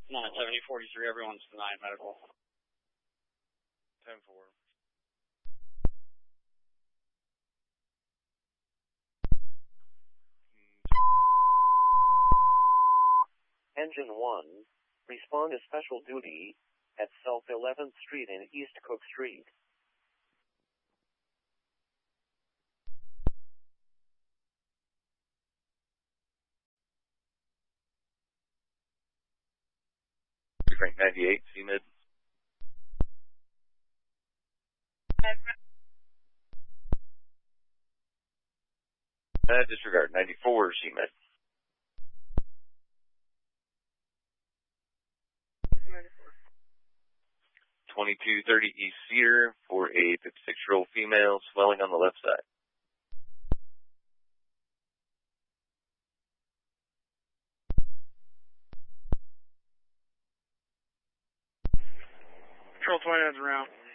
97043, everyone's denied medical. 10-4. Engine 1, respond to special duty at South 11th Street and East Cook Street. Frank 98, CMID. Disregard 94, CMID. 2230 East Cedar for a 56-year-old female, swelling on the left side. Control 20 heads around.